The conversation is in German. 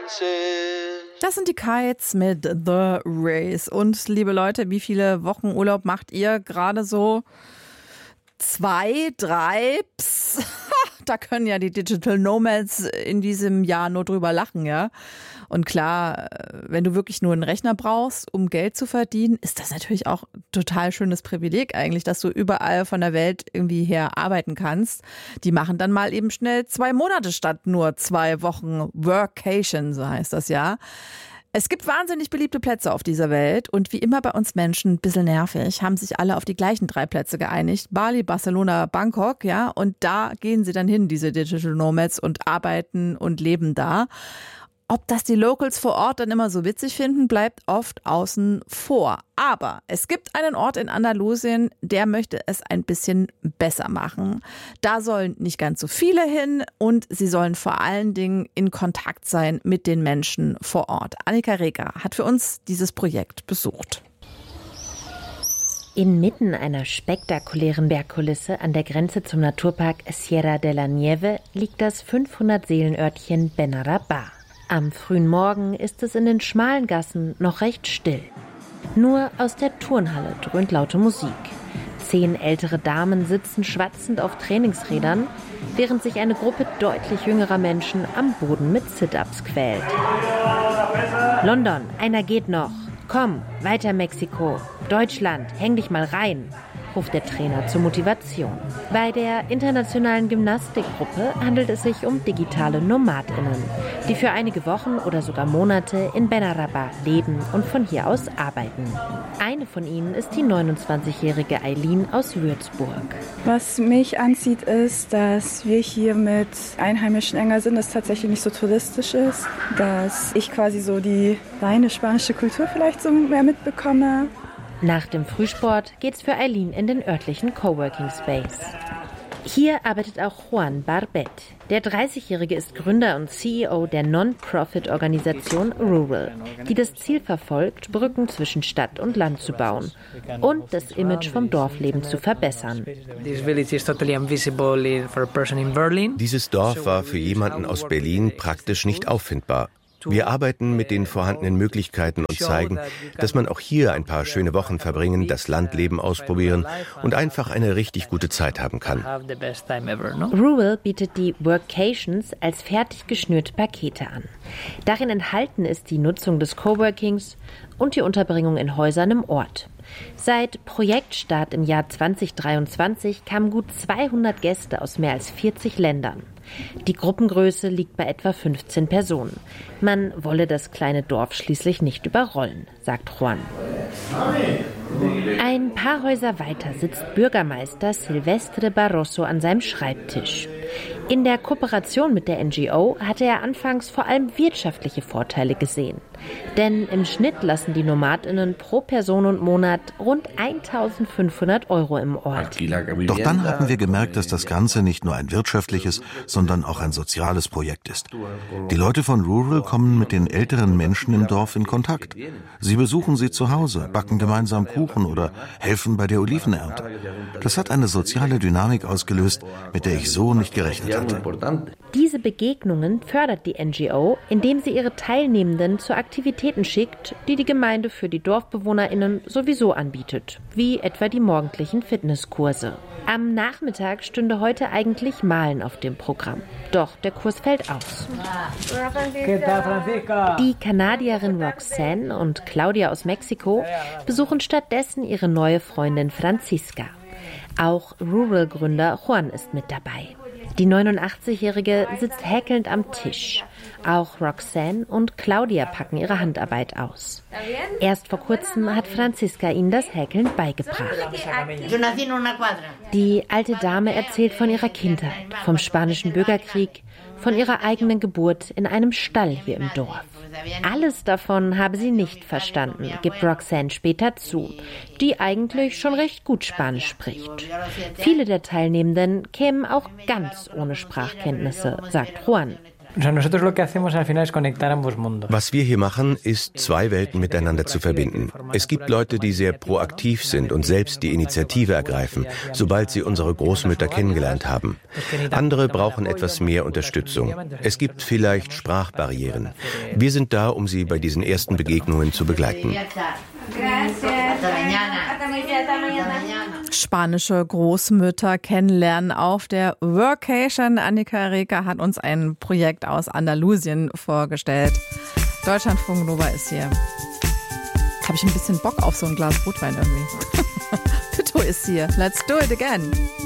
Das sind die Kites mit The Race. Und liebe Leute, wie viele Wochen Urlaub macht ihr gerade so? 2, 3? Psst. Da können ja die Digital Nomads in diesem Jahr nur drüber lachen, ja. Und klar, wenn du wirklich nur einen Rechner brauchst, um Geld zu verdienen, ist das natürlich auch ein total schönes Privileg eigentlich, dass du überall von der Welt irgendwie her arbeiten kannst. Die machen dann mal eben schnell 2 Monate statt nur 2 Wochen Workation, so heißt das ja. Es gibt wahnsinnig beliebte Plätze auf dieser Welt und wie immer bei uns Menschen, ein bisschen nervig, haben sich alle auf die gleichen 3 Plätze geeinigt. Bali, Barcelona, Bangkok, ja. Und da gehen sie dann hin, diese Digital Nomads, und arbeiten und leben da. Ob das die Locals vor Ort dann immer so witzig finden, bleibt oft außen vor. Aber es gibt einen Ort in Andalusien, der möchte es ein bisschen besser machen. Da sollen nicht ganz so viele hin und sie sollen vor allen Dingen in Kontakt sein mit den Menschen vor Ort. Annika Reger hat für uns dieses Projekt besucht. Inmitten einer spektakulären Bergkulisse an der Grenze zum Naturpark Sierra de la Nieve liegt das 500-Seelen-Örtchen Benarabá. Am frühen Morgen ist es in den schmalen Gassen noch recht still. Nur aus der Turnhalle dröhnt laute Musik. 10 ältere Damen sitzen schwatzend auf Trainingsrädern, während sich eine Gruppe deutlich jüngerer Menschen am Boden mit Sit-Ups quält. London, einer geht noch. Komm, weiter Mexiko. Deutschland, häng dich mal rein, ruft der Trainer zur Motivation. Bei der internationalen Gymnastikgruppe handelt es sich um digitale NomadInnen, die für einige Wochen oder sogar Monate in Benarabá leben und von hier aus arbeiten. Eine von ihnen ist die 29-jährige Eileen aus Würzburg. Was mich anzieht, ist, dass wir hier mit Einheimischen enger sind, dass es tatsächlich nicht so touristisch ist, dass ich quasi so die reine spanische Kultur vielleicht so mehr mitbekomme. Nach dem Frühsport geht's für Eileen in den örtlichen Coworking Space. Hier arbeitet auch Juan Barbet. Der 30-Jährige ist Gründer und CEO der Non-Profit-Organisation Rural, die das Ziel verfolgt, Brücken zwischen Stadt und Land zu bauen und das Image vom Dorfleben zu verbessern. Dieses Dorf war für jemanden aus Berlin praktisch nicht auffindbar. Wir arbeiten mit den vorhandenen Möglichkeiten und zeigen, dass man auch hier ein paar schöne Wochen verbringen, das Landleben ausprobieren und einfach eine richtig gute Zeit haben kann. Rural bietet die Workations als fertig geschnürte Pakete an. Darin enthalten ist die Nutzung des Coworkings und die Unterbringung in Häusern im Ort. Seit Projektstart im Jahr 2023 kamen gut 200 Gäste aus mehr als 40 Ländern. Die Gruppengröße liegt bei etwa 15 Personen. Man wolle das kleine Dorf schließlich nicht überrollen, sagt Juan. Ein paar Häuser weiter sitzt Bürgermeister Silvestre Barroso an seinem Schreibtisch. In der Kooperation mit der NGO hatte er anfangs vor allem wirtschaftliche Vorteile gesehen. Denn im Schnitt lassen die NomadInnen pro Person und Monat rund 1.500 € im Ort. Doch dann haben wir gemerkt, dass das Ganze nicht nur ein wirtschaftliches, sondern auch ein soziales Projekt ist. Die Leute von Rural kommen mit den älteren Menschen im Dorf in Kontakt. Sie besuchen sie zu Hause, backen gemeinsam Kuchen oder helfen bei der Olivenernte. Das hat eine soziale Dynamik ausgelöst, mit der ich so nicht gerechnet hatte. Diese Begegnungen fördert die NGO, indem sie ihre Teilnehmenden zu Aktivitäten schickt, die die Gemeinde für die DorfbewohnerInnen sowieso anbietet, wie etwa die morgendlichen Fitnesskurse. Am Nachmittag stünde heute eigentlich Malen auf dem Programm. Doch der Kurs fällt aus. Die Kanadierin Roxanne und Claudia aus Mexiko besuchen stattdessen ihre neue Freundin Franziska. Auch Rural-Gründer Juan ist mit dabei. Die 89-Jährige sitzt häkelnd am Tisch. Auch Roxanne und Claudia packen ihre Handarbeit aus. Erst vor kurzem hat Franziska ihnen das Häkeln beigebracht. Die alte Dame erzählt von ihrer Kindheit, vom spanischen Bürgerkrieg, von ihrer eigenen Geburt in einem Stall hier im Dorf. Alles davon habe sie nicht verstanden, gibt Roxanne später zu, die eigentlich schon recht gut Spanisch spricht. Viele der Teilnehmenden kämen auch ganz ohne Sprachkenntnisse, sagt Juan. Was wir hier machen, ist, zwei Welten miteinander zu verbinden. Es gibt Leute, die sehr proaktiv sind und selbst die Initiative ergreifen, sobald sie unsere Großmütter kennengelernt haben. Andere brauchen etwas mehr Unterstützung. Es gibt vielleicht Sprachbarrieren. Wir sind da, um sie bei diesen ersten Begegnungen zu begleiten. Spanische Großmütter kennenlernen auf der Workation. Annika Reker hat uns ein Projekt aus Andalusien vorgestellt. Deutschlandfunk Nova ist hier. Jetzt habe ich ein bisschen Bock auf so ein Glas Rotwein irgendwie. Pito ist hier. Let's do it again.